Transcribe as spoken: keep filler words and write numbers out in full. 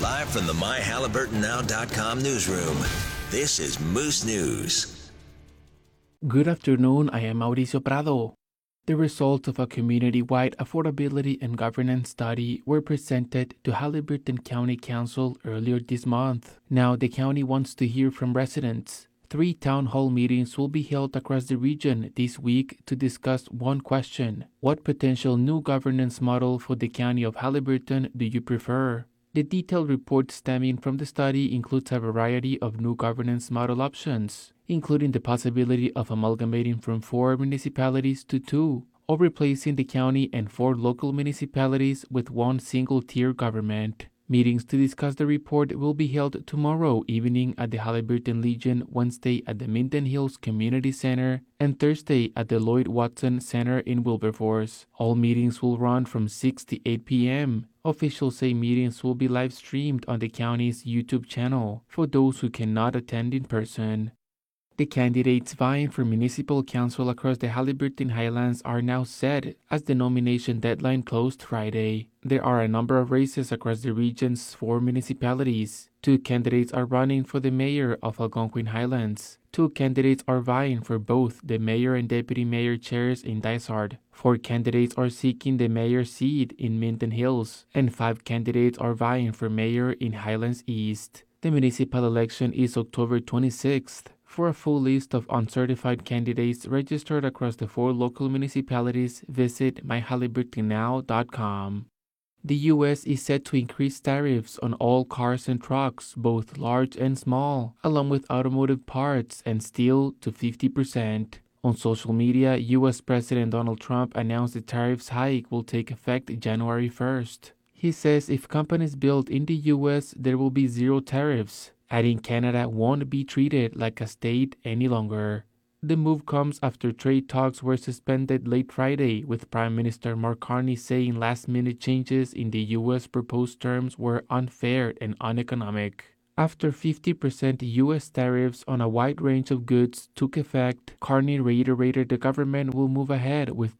Live from the my halliburton now dot com newsroom, this is Moose News. Good afternoon, I am Mauricio Prado. The results of a community-wide affordability and governance study were presented to Halliburton County Council earlier this month. Now the county wants to hear from residents. Three town hall meetings will be held across the region this week to discuss one question: what potential new governance model for the county of Halliburton do you prefer? The detailed report stemming from the study includes a variety of new governance model options, including the possibility of amalgamating from four municipalities to two, or replacing the county and four local municipalities with one single-tier government. Meetings to discuss the report will be held tomorrow evening at the Halliburton Legion, Wednesday at the Minden Hills Community Center, and Thursday at the Lloyd Watson Center in Wilberforce. All meetings will run from six to eight p.m. Officials say meetings will be live-streamed on the county's YouTube channel for those who cannot attend in person. The candidates vying for municipal council across the Halliburton Highlands are now set as the nomination deadline closed Friday. There are a number of races across the region's four municipalities. Two candidates are running for the mayor of Algonquin Highlands. Two candidates are vying for both the mayor and deputy mayor chairs in Dysart. Four candidates are seeking the mayor's seat in Minden Hills, and five candidates are vying for mayor in Highlands East. The municipal election is October twenty-sixth. For a full list of uncertified candidates registered across the four local municipalities, visit my halliburton now dot com. The U S is set to increase tariffs on all cars and trucks, both large and small, along with automotive parts and steel to fifty percent. On social media, U S President Donald Trump announced the tariffs hike will take effect January first. He says if companies build in the U S, there will be zero tariffs, adding Canada won't be treated like a state any longer. The move comes after trade talks were suspended late Friday, with Prime Minister Mark Carney saying last-minute changes in the U S proposed terms were unfair and uneconomic. After fifty percent U S tariffs on a wide range of goods took effect, Carney reiterated the government will move ahead with